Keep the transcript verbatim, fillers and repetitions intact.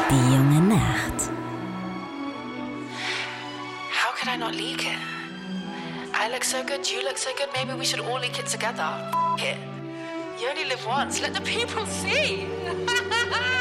Die junge Nacht. How could I not leak it? I look so good, you look so good, maybe we should all leak it together. F it. You only live once, let the people see.